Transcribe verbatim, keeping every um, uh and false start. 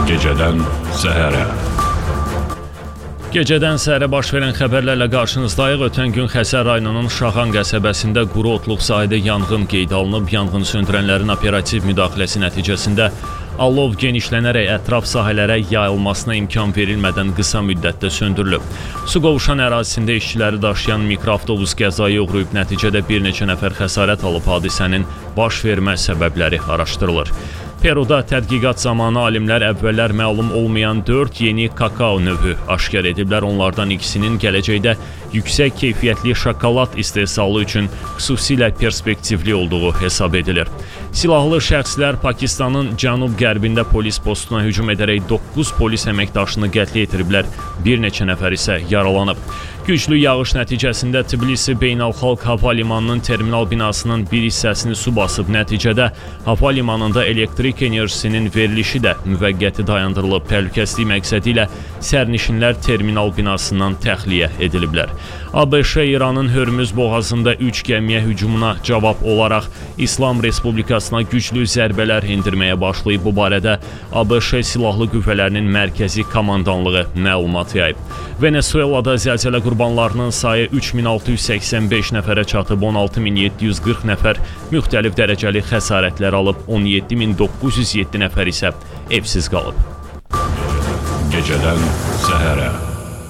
Gecədən səhərə. Gecədən səhərə baş verən xəbərlərlə qarşınızdayıq. Ötən gün Xəzər rayonunun Şaxan qəsəbəsində quru otluq sahədə yanğın qeydə alınıb. Yanğın söndürənlərin operativ müdaxiləsi nəticəsində alov genişlənərək ətraf sahələrə yayılmasına imkan verilmədən qısa müddətdə söndürülüb. Su qovuşan ərazisində işçiləri daşıyan mikroavtobus qəzaya uğrayıb, nəticədə bir neçə nəfər xəsarət alıb. Hadisənin baş vermə səbəbləri araşdırılır. Peruda tədqiqat zamanı alimlər əvvəllər məlum olmayan dörd yeni kakao növü aşkar ediblər. Onlardan ikisinin gələcəkdə yüksək keyfiyyətli şokolad istehsalı üçün xüsusilə perspektivli olduğu hesab edilir. Silahlı şəxslər Pakistanın cənub-qərbində polis postuna hücum edərək doqquz polis əməkdaşını qətlə yetiriblər, bir neçə nəfər isə yaralanıb. Güclü yağış nəticəsində Tbilisi Beynəlxalq Hava Limanının terminal binasının bir hissəsini su basıb. Nəticədə hava limanında elektrik enerjisinin verilişi də müvəqqəti dayandırılıb. Təhlükəsizlik məqsədi ilə sərnişinlər terminal binasından təxliyə ediliblər. ABŞ İranın Hörmüz boğazında üç gəmiyə hücumuna cavab olaraq İslam Respublikasına güclü zərbələr endirməyə başlayıb. Bu barədə ABŞ Silahlı Qüvvələrinin Mərkəzi Komandanlığı məlumat yayıb. Venezuelada zəlzələ qurbanlarının sayı üç min altı yüz səksən beş nəfərə çatıb, on altı min yeddi yüz qırx nəfər müxtəlif dərəcəli xəsarətlər alıb, on yeddi min doqquz yüz yeddi nəfər isə evsiz qalıb. Gecədən səhərə.